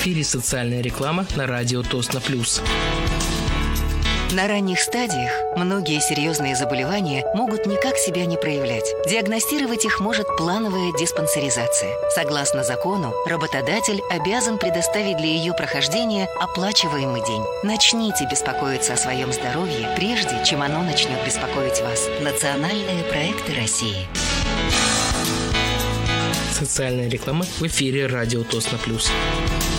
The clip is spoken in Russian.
эфире социальная реклама на радио Тосно Плюс. На ранних стадиях многие серьезные заболевания могут никак себя не проявлять. Диагностировать их может плановая диспансеризация. Согласно закону, работодатель обязан предоставить для ее прохождения оплачиваемый день. Начните беспокоиться о своем здоровье, прежде чем оно начнет беспокоить вас. Национальные проекты России. Социальная реклама в эфире радио Тосно Плюс.